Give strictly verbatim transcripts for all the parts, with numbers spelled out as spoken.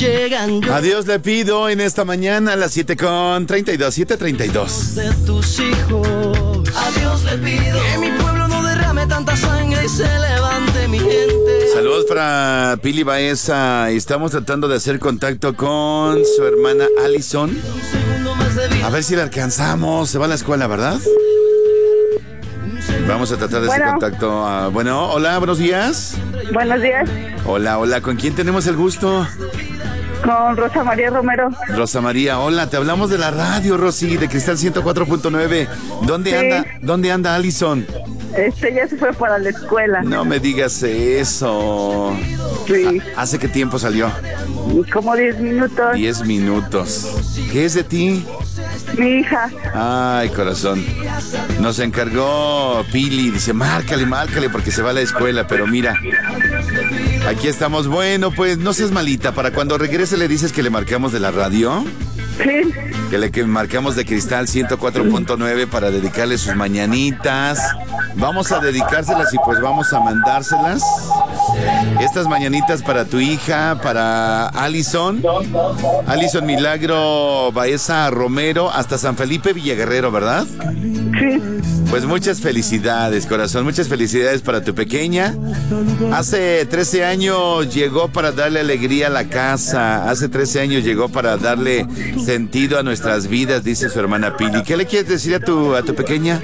llegan. Yo Adiós le pido en esta mañana a las siete con treinta y dos, siete treinta y dos. de tus hijos. Adiós le pido que mi pueblo no derrame tanta sangre y se levante mi gente. Saludos para Pili Baeza. Estamos tratando de hacer contacto con su hermana Allison. Un segundo más de vida. A ver si la alcanzamos. Se va a la escuela, ¿verdad? Vamos a tratar de hacer Bueno. contacto. a- Bueno, hola, buenos días. Buenos días, Hola, hola. ¿Con quién tenemos el gusto? con Rosa María Romero. Rosa María, hola. Te hablamos de la radio, Rosy, de Cristal ciento cuatro punto nueve. ¿Dónde Sí. anda? ¿Dónde anda Allison? Este ya se fue para la escuela. No me digas eso. Sí, ¿Hace qué tiempo salió? como diez minutos. Diez minutos. ¿Qué es de ti? Mi hija. Ay, corazón. Nos encargó Pili. Dice, márcale, márcale, porque se va a la escuela. Pero mira, aquí estamos. Bueno, pues no seas malita. Para cuando regrese le dices que le marcamos de la radio. Sí, Que le que marcamos de Cristal ciento cuatro punto nueve para dedicarle sus mañanitas. Vamos a dedicárselas y pues vamos a mandárselas. Estas mañanitas para tu hija, para Allison. Allison Milagro Baeza Romero, hasta San Felipe Villaguerrero, ¿verdad? sí. Pues muchas felicidades, corazón. Muchas felicidades para tu pequeña. Hace trece años llegó para darle alegría a la casa. Hace trece años llegó para darle sentido a nuestras vidas, dice su hermana Pili. ¿Qué le quieres decir a tu, a tu pequeña?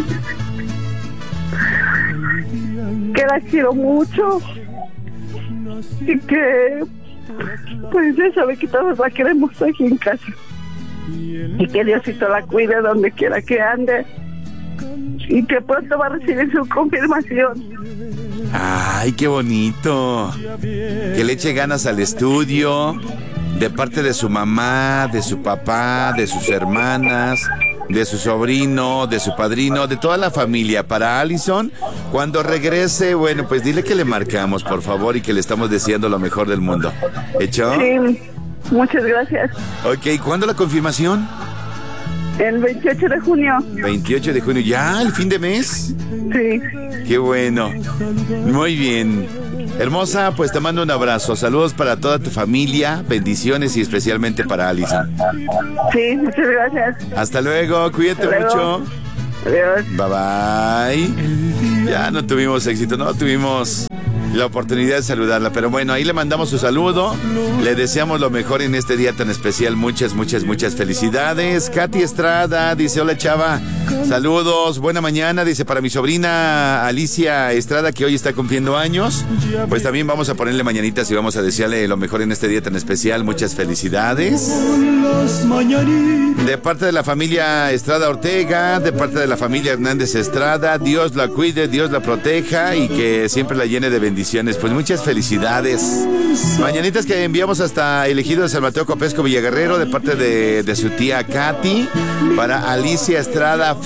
Que la quiero mucho. Y que, pues ya sabe que todos la queremos aquí en casa. Y que Diosito la cuide donde quiera que ande. Y que pronto va a recibir su confirmación. Ay, qué bonito. Que le eche ganas al estudio, de parte de su mamá, de su papá, de sus hermanas, de su sobrino, de su padrino, de toda la familia. Para Allison, cuando regrese, bueno, pues dile que le marcamos, por favor, y que le estamos deseando lo mejor del mundo. ¿Hecho? Sí, muchas gracias. Ok, ¿cuándo la confirmación? El veintiocho de junio. veintiocho de junio, ya, el fin de mes. Sí. Qué bueno. Muy bien. Hermosa, pues te mando un abrazo. Saludos para toda tu familia, bendiciones y especialmente para Allison. Sí, muchas gracias. Hasta luego, cuídate Hasta luego. mucho. Adiós. Bye bye. Ya no tuvimos éxito, no tuvimos la oportunidad de saludarla, pero bueno, ahí le mandamos su saludo, le deseamos lo mejor en este día tan especial, muchas, muchas, muchas felicidades. Katy Estrada dice, hola chava, saludos, buena mañana, dice, para mi sobrina Alicia Estrada, que hoy está cumpliendo años, pues también vamos a ponerle mañanitas y vamos a desearle lo mejor en este día tan especial, muchas felicidades. De parte de la familia Estrada Ortega, de parte de la familia Hernández Estrada, Dios la cuide, Dios la proteja y que siempre la llene de bendiciones. Pues muchas felicidades. Mañanitas que enviamos hasta el ejido de San Mateo Copesco Villaguerrero de parte de, de su tía Katy para Alicia Estrada.